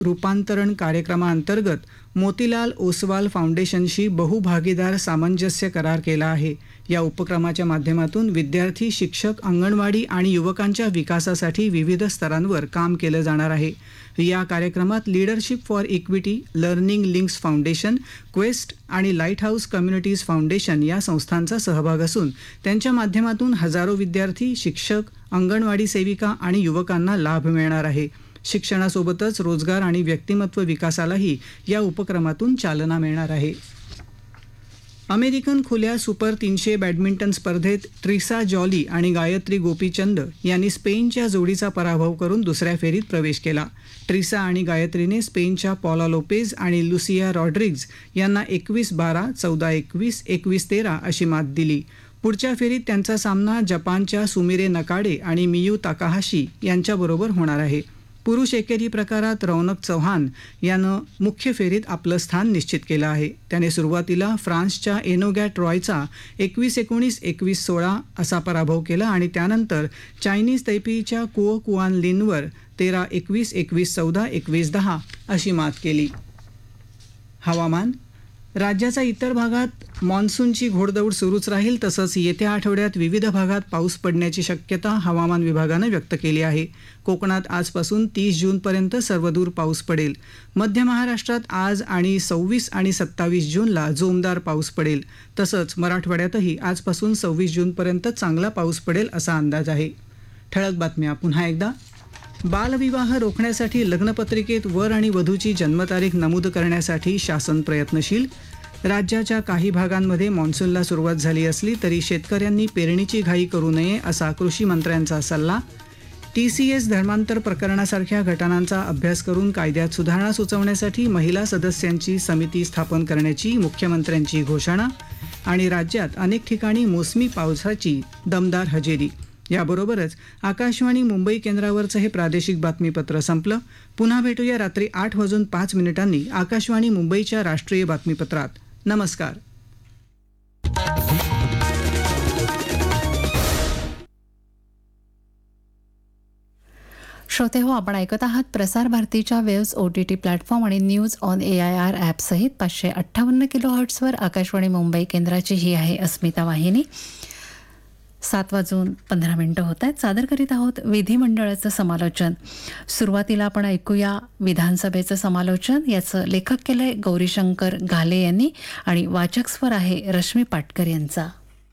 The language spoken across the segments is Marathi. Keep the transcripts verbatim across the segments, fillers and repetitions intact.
रूपांतरण कार्यक्रमाअंतर्गत मोतीलाल ओसवाल फाउंडेशनशी बहुभागीदार सामंजस्य करार केला आहे. या उपक्रमाच्या माध्यमातून विद्यार्थी, शिक्षक, अंगणवाडी आणि युवकांच्या विकासासाठी विविध स्तरांवर काम केलं जाणार आहे. या कार्यक्रमात leadership for equity, learning links foundation, quest आणि लाईट हाऊस कम्युनिटीज फाउंडेशन या संस्थांचा सहभाग असून त्यांच्या माध्यमातून हजारो विद्यार्थी, शिक्षक, अंगणवाडी सेविका आणि युवकांना लाभ मिळणार आहे. शिक्षणासोबतच रोजगार आणि व्यक्तिमत्व विकासालाही या उपक्रमातून चालना मिळणार आहे. अमेरिकन खुल्या सुपर तीनशे बॅडमिंटन स्पर्धेत ट्रिसा जॉली आणि गायत्री गोपीचंद यांनी स्पेनच्या जोडीचा पराभव करून दुसऱ्या फेरीत प्रवेश केला. ट्रिसा आणि गायत्रीने स्पेनच्या पॉला लोपेज आणि लुसिया रॉड्रिग्ज यांना एकवीस बारा, चौदा एकवीस, एकवीस तेरा अशी मात दिली. पुढच्या फेरीत त्यांचा सामना जपानच्या सुमिरे नकाडे आणि मियू ताकाहाशी यांच्याबरोबर होणार आहे. पुरुष एकेरी प्रकारात रौनक चौहान यानं मुख्य फेरीत आपलं स्थान निश्चित केलं आहे. त्याने सुरुवातीला फ्रान्सच्या एनोगॅट रॉयचा एकवीस एकोणीस, एकवीस सोळा असा पराभव केला आणि त्यानंतर चायनीज तैपेईच्या कुओ कुआन लिनवर तेरा एकवीस, एकवीस चौदा, एकवीस दहा अशी मात केली. हवामान. राज्याच्या इतर भागात मान्सूनची घोडदौड सुरूच राहील. तसंच येत्या आठवड्यात विविध भागात पाऊस पडण्याची शक्यता हवामान विभागानं व्यक्त केली आहे. कोकणात आजपासून तीस जूनपर्यंत सर्वदूर पाऊस पडेल. मध्य महाराष्ट्रात आज आणि सव्वीस आणि सत्तावीस जूनला जोमदार पाऊस पडेल. तसंच मराठवाड्यातही आजपासून सव्वीस जूनपर्यंत चांगला पाऊस पडेल असा अंदाज आहे. ठळक बातम्या पुन्हा एकदा. बालविवाह रोखण्यासाठी लग्नपत्रिकेत वर आणि वधूची जन्मतारीख नमूद करण्यासाठी शासन प्रयत्नशील. राज्याच्या काही भागांमध्ये मान्सूनला सुरुवात झाली असली तरी शेतकऱ्यांनी पेरणीची घाई करू नये असा कृषी मंत्र्यांचा सल्ला. टी सी एस धर्मांतर प्रकरणासारख्या घटनांचा अभ्यास करून कायद्यात सुधारणा सुचवण्यासाठी महिला सदस्यांची समिती स्थापन करण्याची मुख्यमंत्र्यांची घोषणा. आणि राज्यात अनेक ठिकाणी मोसमी पावसाची दमदार हजेरी. याबरोबरच आकाशवाणी मुंबई केंद्रावरचं हे प्रादेशिक बातमीपत्र संपलं. पुन्हा भेटूया रात्री आठ वाजून पाच मिनिटांनी आकाशवाणी मुंबईच्या राष्ट्रीय बातमीपत्रात. नमस्कार. श्रोते हो, आपण ऐकत आहात प्रसार भारतीच्या waves O T T platform आणि news on A I R app सहित पाचशे अठ्ठावन्न किलो हर्ट्सवर आकाशवाणी मुंबई केंद्राची ही आहे अस्मिता वाहिनी. सात वाजून पंधरा मिनिटं होत आहेत. सादर करीत आहोत विधिमंडळाचं समालोचन. सुरुवातीला आपण ऐकूया विधानसभेचं समालोचन. याचं लेखक केलंय गौरीशंकर घाले यांनी आणि वाचक स्वर आहे रश्मी पाटकर यांचा.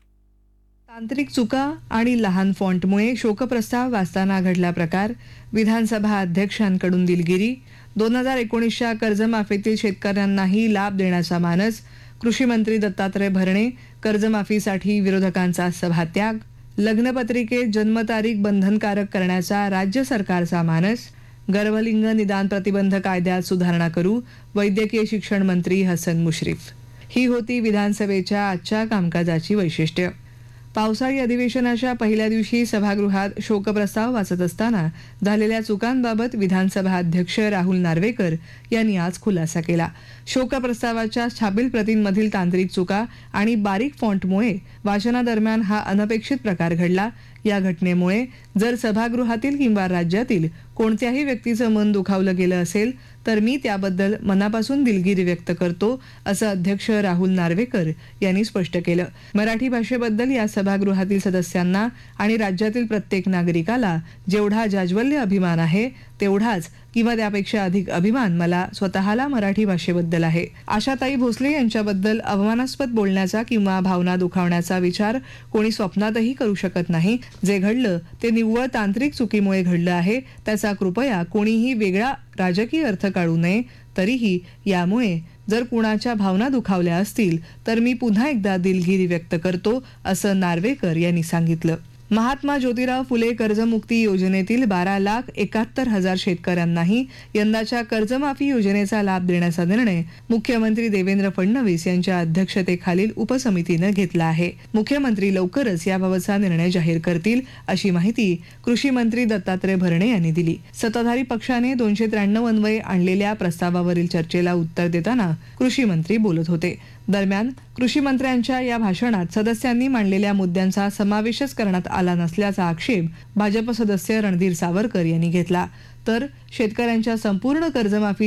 तांत्रिक चुका आणि लहान फॉन्टमुळे शोकप्रस्ताव वाचताना घडला प्रकार. विधानसभा अध्यक्षांकडून दिलगिरी. दोन हजार एकोणीसच्या कर्जमाफीतील शेतकऱ्यांनाही लाभ देण्याचा मानस. कृषी मंत्री दत्तात्रय भरणे. कर्जमाफीसाठी विरोधकांचा सभात्याग. लग्नपत्रिकेत जन्मतारीख बंधनकारक करण्याचा राज्य सरकारचा मानस. गर्भलिंग निदान प्रतिबंध कायद्यात सुधारणा करू. वैद्यकीय शिक्षण मंत्री हसन मुश्रीफ. ही होती विधानसभेच्या आजच्या कामकाजाची वैशिष्ट्य. पावसाळी अधिवेशनाच्या पहिल्या दिवशी सभागृहात शोकप्रस्ताव वाचत असताना झालेल्या चुकांबाबत विधानसभा अध्यक्ष राहुल नार्वेकर यांनी आज खुलासा केला. शोकप्रस्तावाच्या छापील प्रतींमधील तांत्रिक चुका आणि बारीक फॉन्टमुळे वाचनादरम्यान हा अनपेक्षित प्रकार घडला. या घटनेमुळे जर सभागृहातील किंवा राज्यातील कोणत्याही व्यक्तीचं मन दुखावलं गेलं असेल तर मी त्याबद्दल मनापासून दिलगिरी व्यक्त करतो, असं अध्यक्ष राहुल नार्वेकर यांनी स्पष्ट केलं. मराठी भाषेबद्दल या सभागृहातील सदस्यांना आणि राज्यातील प्रत्येक नागरिकाला जेवढा जाज्वल्य अभिमान आहे तेवढाच किंवा त्यापेक्षा अधिक अभिमान मला स्वतःला मराठी भाषेबद्दल आहे. आशाताई भोसले यांच्याबद्दल अवमानास्पद बोलण्याचा किंवा भावना दुखावण्याचा विचार कोणी स्वप्नातही करू शकत नाही. जे घडलं ते निव्वळ तांत्रिक चुकीमुळे घडलं आहे. त्याचा कृपया कोणीही वेगळा राजकीय अर्थ काढू नये. तरीही यामुळे जर कुणाच्या भावना दुखावल्या असतील तर मी पुन्हा एकदा दिलगिरी व्यक्त करतो, असं नार्वेकर यांनी सांगितलं. महात्मा ज्योतिराव फुले कर्जमुक्ती योजनेतील बारा लाख एकाहत्तर हजार शेतकऱ्यांनाही यंदाच्या कर्जमाफी योजनेचा लाभ देण्याचा निर्णय मुख्यमंत्री देवेंद्र फडणवीस यांच्या अध्यक्षतेखालील उपसमितीनं घेतला आहे. मुख्यमंत्री लवकरच याबाबतचा निर्णय जाहीर करतील, अशी माहिती कृषी मंत्री दत्तात्रय भरणे यांनी दिली. सत्ताधारी पक्षाने दोनशे त्र्याण्णव अन्वये आणलेल्या प्रस्तावावरील चर्चेला उत्तर देताना कृषी मंत्री बोलत होते. दरम्यान कृषी मंत्र्यांच्या या भाषणात सदस्यांनी मांडलेल्या मुद्द्यांचा समावेशच करण्यात आला नसल्याचा आक्षेप भाजप सदस्य रणधीर सावरकर यांनी घेतला. तर शेतकऱ्यांच्या संपूर्ण कर्जमाफी